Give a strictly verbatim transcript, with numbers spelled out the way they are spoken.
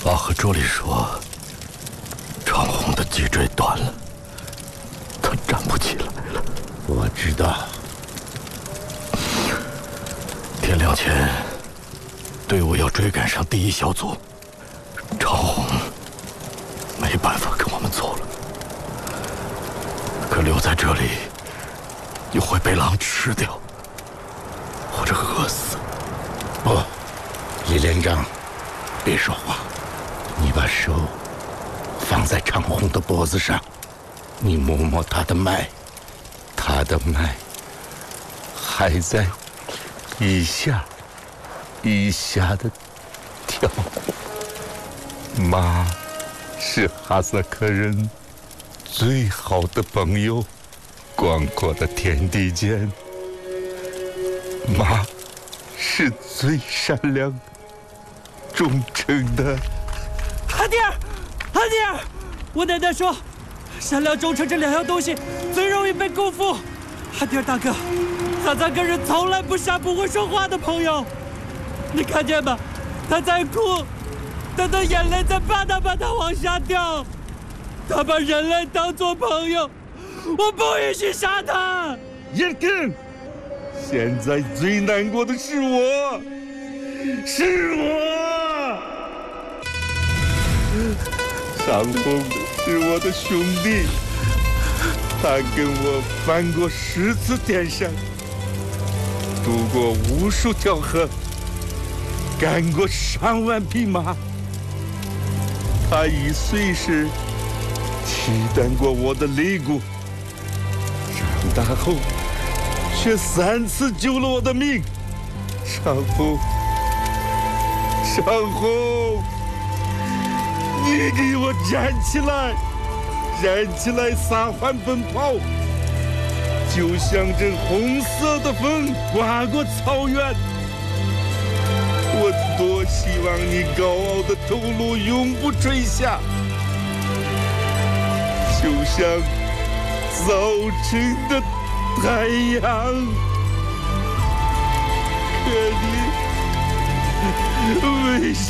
法和桌里说，长虹的脊椎断了，他站不起来了。 我知道。 天亮前，队伍要追赶上第一小组，长虹没办法跟我们走了。可留在这里，又会被狼吃掉，或者饿死。 不，李连长，别说话，你把手放在长虹的脖子上，你摸摸他的脉，他的脉还在一下一下的跳。妈是哈萨克人最好的朋友，广阔的天地间，妈是最善良、忠诚的。 阿弟儿，阿弟儿，我奶奶说，善良、忠诚这两样东西最容易被辜负。阿弟儿大哥，哈萨克人从来不杀不会说话的朋友，你看见吗？他在哭，他的眼泪在吧嗒吧嗒往下掉。他把人类当作朋友，我不允许杀他。 叶根，现在最难过的是我，是我。长虹是我的兄弟，他跟我翻过十次天山，渡过无数条河，赶过上万匹马。他一岁时踢断过我的肋骨，长大后却三次救了我的命。长虹，长虹，你给我站起来，站起来，撒欢奔跑，就像这红色的风刮过草原。我多希望你高傲的头颅永不垂下，就像早晨的太阳。可你为